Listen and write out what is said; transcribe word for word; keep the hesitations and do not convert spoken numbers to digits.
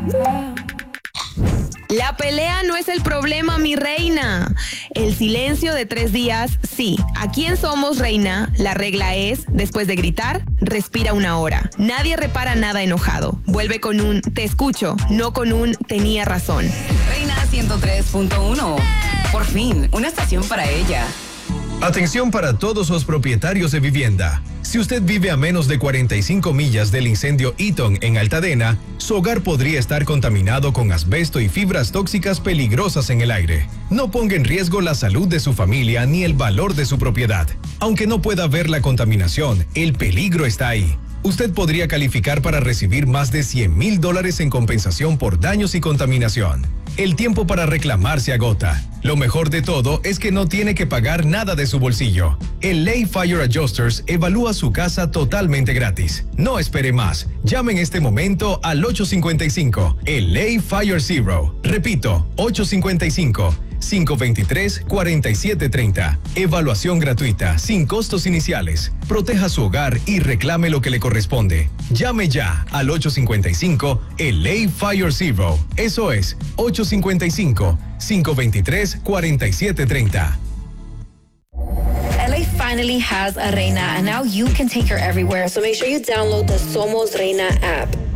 La pelea no es el problema, mi reina. El silencio de tres días, sí. Aquí en Somos Reina, la regla es, después de gritar, respira una hora. Nadie repara nada enojado. Vuelve con un te escucho, no con un tenía razón. Reina ciento tres punto uno. Por fin, una estación para ella. Atención para todos los propietarios de vivienda. Si usted vive a menos de cuarenta y cinco millas del incendio Eaton en Altadena, su hogar podría estar contaminado con asbesto y fibras tóxicas peligrosas en el aire. No ponga en riesgo la salud de su familia ni el valor de su propiedad. Aunque no pueda ver la contaminación, el peligro está ahí. Usted podría calificar para recibir más de cien mil dólares en compensación por daños y contaminación. El tiempo para reclamar se agota. Lo mejor de todo es que no tiene que pagar nada de su bolsillo. El Ley Fire Adjusters evalúa su casa totalmente gratis. No espere más. Llame en este momento al ocho cinco cinco, el Ley Fire Zero. Repito, ocho cinco cinco, cinco dos tres, cuatro siete tres cero. Evaluación gratuita, sin costos iniciales. Proteja su hogar y reclame lo que le corresponde. Llame ya al ocho cinco cinco, el Ley Fire Zero. Eso es, ocho cinco cinco, cinco dos tres, cuatro siete tres cero. L A finally has a Reina, and now you can take her everywhere. So make sure you download the Somos Reina app.